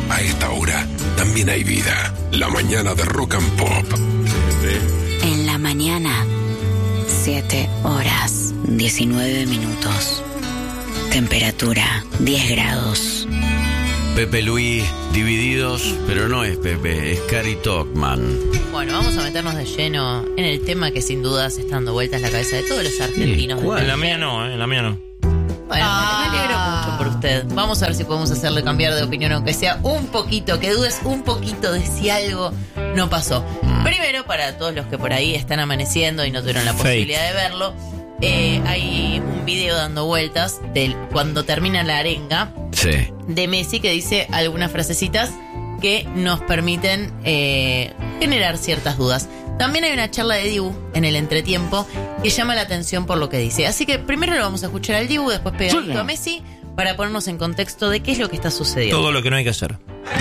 A esta hora también hay vida. La mañana de Rock and Pop. En la mañana, 7 horas, 19 minutos. Temperatura, 10 grados. Pepe Luis, divididos, pero no es Pepe, es Cari Tocman. Bueno, vamos a meternos de lleno en el tema que sin duda se está dando vueltas en la cabeza de todos los argentinos. En la mía no, en la mía no. Bueno, me alegro mucho por usted. Vamos a ver si podemos hacerle cambiar de opinión, aunque sea un poquito, que dudes un poquito de si algo no pasó. Primero, para todos los que por ahí están amaneciendo y no tuvieron la posibilidad de verlo, hay un video dando vueltas de cuando termina la arenga de Messi que dice algunas frasecitas que nos permiten generar ciertas dudas. También hay una charla de Dibu en el entretiempo que llama la atención por lo que dice. Así que primero lo vamos a escuchar al Dibu, después pegadito a Messi, para ponernos en contexto de qué es lo que está sucediendo. Todo lo que no hay que hacer.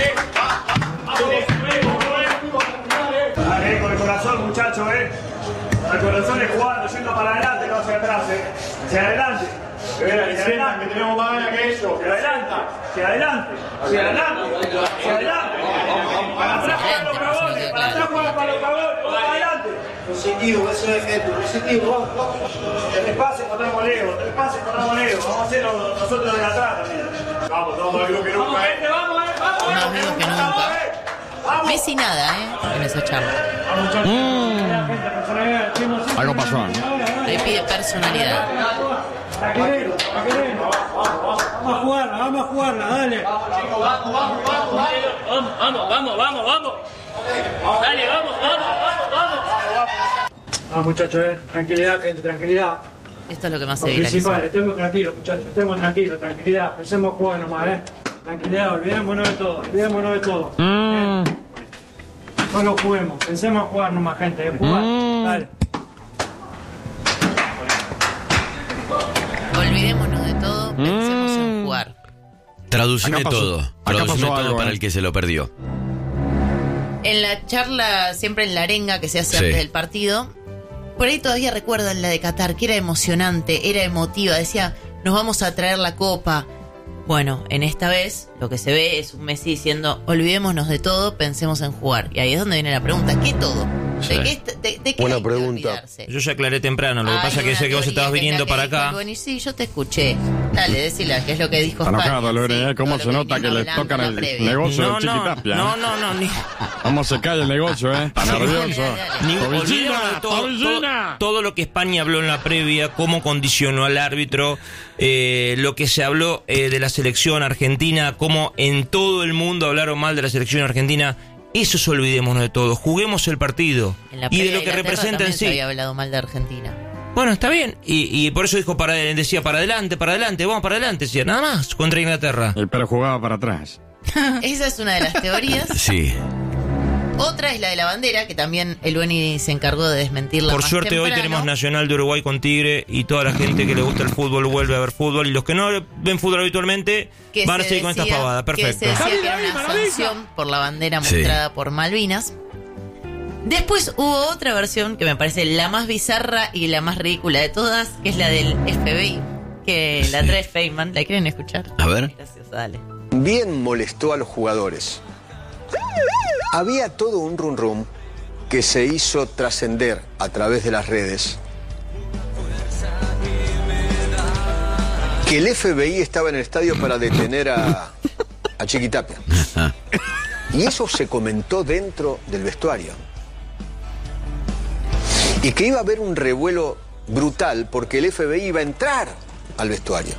Con el corazón, muchachos, El corazón es jugando, yendo para adelante, no hacia atrás, Hacia adelante. Hacia adelante, que tenemos más ganas que ellos. Hacia adelante, hacia adelante, hacia adelante, hacia adelante. Para atrás juegan los cagones, para atrás juegan para los cagones, para adelante. Positivo, eso es ejemplo, positivo, vamos. Tres pases encontramos Leo, vamos a hacerlo nosotros de atrás también. Vamos, más vivos que nunca, Más vivos que nunca. Messi nada, en esa charla. Algo pasó, Le pide personalidad. Vamos a jugarla, dale. Vamos. Dale, vamos. Vamos, muchachos, tranquilidad, gente, tranquilidad. Esto es lo que más se viraliza. Estemos tranquilos, muchachos, tranquilidad. Pensemos jugar nomás, Tranquilidad, olvidémonos de todo. Solo juguemos, pensemos a jugar nomás, gente, jugar, dale. Olvidémonos de todo, pensemos en jugar. Traducime todo algo, para el que se lo perdió. En la charla, siempre en la arenga que se hace antes del partido, por ahí todavía recuerdan la de Qatar, que era emocionante, era emotiva, decía, nos vamos a traer la copa. Bueno, en esta vez lo que se ve es un Messi diciendo, olvidémonos de todo, pensemos en jugar. Y ahí es donde viene la pregunta, ¿qué todo? ¿De qué Buena hay que pregunta. olvidarse? Yo ya aclaré temprano, lo que pasa es que sé que vos estabas viniendo para acá. Bueno, y sí, yo te escuché. Dale, decila, ¿qué es lo que dijo Está España? enojado, Lore, ¿cómo se nota que le tocan el negocio de Chiquitapia? No, ¿Cómo se cae el negocio, Está nervioso. Ni olvidémonos de todo lo que España habló en la previa, cómo condicionó al árbitro, lo que se habló de la selección argentina, cómo en todo el mundo hablaron mal de la selección argentina. Eso es olvidémonos de todo, juguemos el partido y de lo que representa en sí. Se había hablado mal de Argentina. Bueno, está bien, y por eso decía para adelante, vamos para adelante, decía, nada más, contra Inglaterra. Pero jugaba para atrás. Esa es una de las teorías. Sí. Otra es la de la bandera, que también el Beni se encargó de desmentirla. Por más suerte temprano. hoy tenemos Nacional de Uruguay con Tigre y toda la gente que le gusta el fútbol vuelve a ver fútbol, y los que no ven fútbol habitualmente que van a seguir con esta pavada. Perfecto. Que se decía que era una sanción por la bandera mostrada por Malvinas. Después hubo otra versión que me parece la más bizarra y la más ridícula de todas, que es la del FBI, que la trae Feynman. ¿La quieren escuchar? A ver. Gracias, dale. Bien molestó a los jugadores. Había todo un rum que se hizo trascender a través de las redes. Que el FBI estaba en el estadio para detener a Chiquitapia. Y eso se comentó dentro del vestuario. Y que iba a haber un revuelo brutal porque el FBI iba a entrar al vestuario.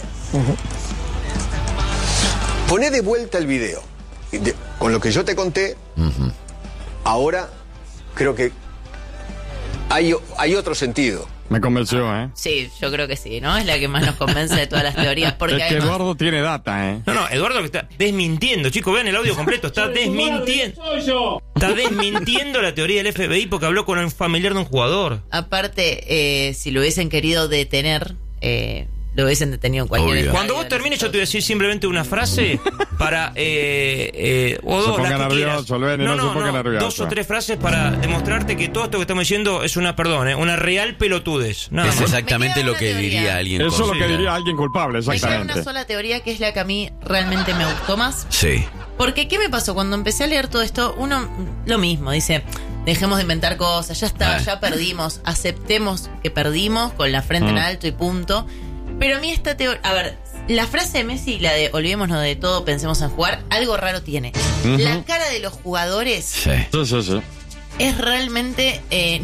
Poné de vuelta el video. Con lo que yo te conté, ahora creo que hay otro sentido. Me convenció, Sí, yo creo que sí, ¿no? Es la que más nos convence de todas las teorías. Porque es que además... Eduardo tiene data, No, Eduardo que está desmintiendo, chicos, vean el audio completo, está desmintiendo. Está desmintiendo la teoría del FBI porque habló con un familiar de un jugador. Aparte, si lo hubiesen querido detener, lo hubiesen detenido en cualquier estadio. Cuando vos termines yo te voy a decir simplemente una frase para o dos, las que nervioso, quieras. Dos o tres frases para demostrarte que todo esto que estamos diciendo es una real pelotudez. Es exactamente lo que diría alguien. Eso es lo que diría alguien culpable, exactamente. Me queda una sola teoría que es la que a mí realmente me gustó más. Sí. Porque ¿qué me pasó? Cuando empecé a leer todo esto, uno lo mismo, dice, dejemos de inventar cosas, ya está, ya perdimos, aceptemos que perdimos con la frente en alto y punto. Pero a mí esta teoría, a ver, la frase de Messi, la de olvidémonos de todo, pensemos en jugar, algo raro tiene. La cara de los jugadores es realmente,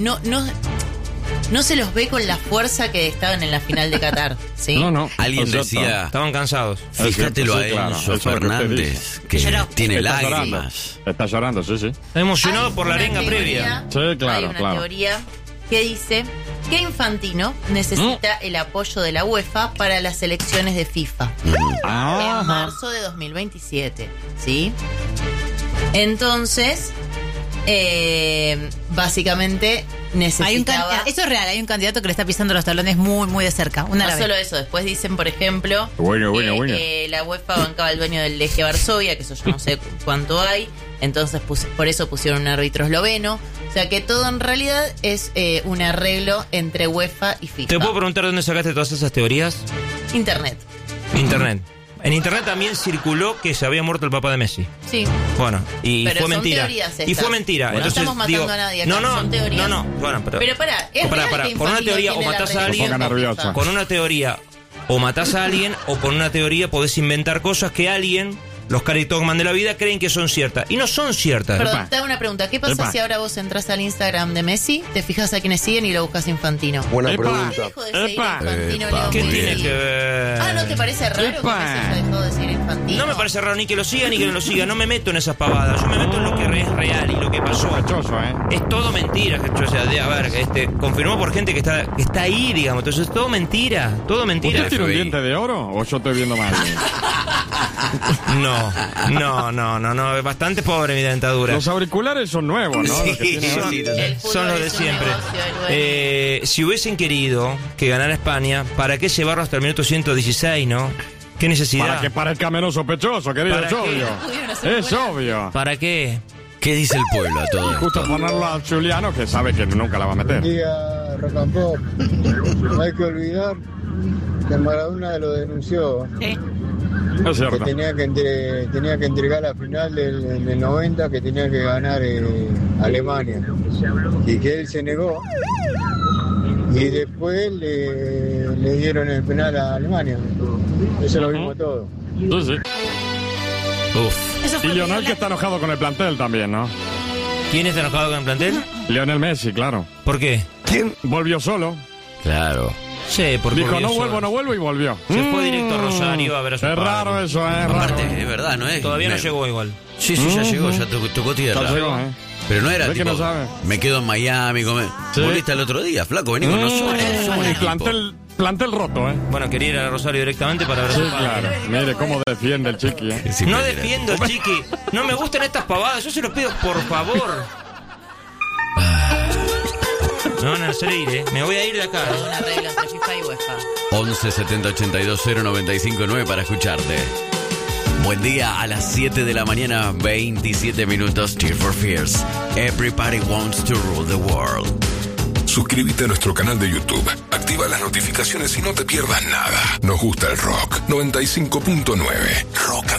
no se los ve con la fuerza que estaban en la final de Qatar, ¿sí? No. Alguien decía... Estaban cansados. Fíjatelo a Enzo Fernández, que tiene lágrimas. Está llorando, sí. Está emocionado por la arenga previa. Sí, claro, Hay una teoría que dice que Infantino necesita el apoyo de la UEFA para las elecciones de FIFA en marzo de 2027, ¿sí? Entonces, básicamente necesitaba... Eso es real, hay un candidato que le está pisando los talones muy, muy de cerca. No solo eso, después dicen, por ejemplo, la UEFA bancaba al dueño del Legia Varsovia, que eso yo no sé cuánto hay, entonces por eso pusieron un árbitro esloveno. O sea que todo en realidad es un arreglo entre UEFA y FIFA. ¿Te puedo preguntar dónde sacaste todas esas teorías? Internet. En internet también circuló que se había muerto el papá de Messi. Sí. Bueno, y pero fue mentira. Y fue mentira. No entonces, estamos matando a nadie acá, son teorías. Bueno, pero pará, con una teoría o matás a alguien, con una teoría o matás a alguien, o con una teoría podés inventar cosas que alguien, los Cari Togman de la vida, creen que son ciertas. Y no son ciertas. Perdón, te hago una pregunta. ¿Qué pasa si ahora vos entras al Instagram de Messi, te fijas a quienes siguen y lo buscas Infantino? Buena pregunta. Dejo de seguir a Infantino, ¿Qué tiene que ver? ¿no te parece raro que Messi haya dejado de seguir a Infantino? No me parece raro ni que lo siga ni que no lo siga. No me meto en esas pavadas. Yo me meto en lo que es real y lo que pasó. Es todo mentira. O sea, a ver, confirmó por gente que está ahí, digamos. Entonces es todo mentira. Todo mentira. ¿Usted tiene un diente de oro o yo estoy viendo mal? No, es bastante pobre mi dentadura. Los auriculares son nuevos, ¿no? Son los de siempre. Si hubiesen querido que ganara España, ¿para qué llevarlo hasta el minuto 116, no? ¿Qué necesidad? Para que parezca menos sospechoso, querido, es obvio. Es obvio. ¿Para qué? ¿Qué dice el pueblo a todo esto? Justo ponerlo a Juliano, que sabe que nunca la va a meter. Día Rock and Pop. No hay que olvidar que Maradona lo denunció. Es cierto. Que tenía que entregar la final del 90, que tenía que ganar Alemania. Y que él se negó. Y después le dieron el penal a Alemania. Eso lo vimos todo. Sí. Y Lionel, que está enojado con el plantel también, ¿no? ¿Quién está enojado con el plantel? Lionel Messi, claro. ¿Por qué? ¿Quién? Volvió solo. Claro. Sí, porque dijo, no vuelvo y volvió. Se fue directo a Rosario a ver a su padre. Es raro eso, es raro. Aparte, es verdad, ¿no es? Todavía no llegó igual. Sí, ya llegó, ya tocó tierra. Ya llegó, Pero no era tipo, no sabe. Me quedo en Miami, volviste el otro día, flaco, vení con nosotros. Plantel roto, Bueno, quería ir a Rosario directamente para ver a su padre. Claro. Mire cómo defiende el Chiqui, No defiendo el Chiqui. No me gustan estas pavadas, yo se los pido por favor. No van a hacer ir, me voy a ir de acá. Un arreglo entre FIFA y UEFA. 11 70 82 095 9 para escucharte. Buen día, a las 7 de la mañana, 27 minutos. Tears for Fears. Everybody wants to rule the world. Suscríbete a nuestro canal de YouTube. Activa las notificaciones y no te pierdas nada. Nos gusta el rock. 95.9. Rock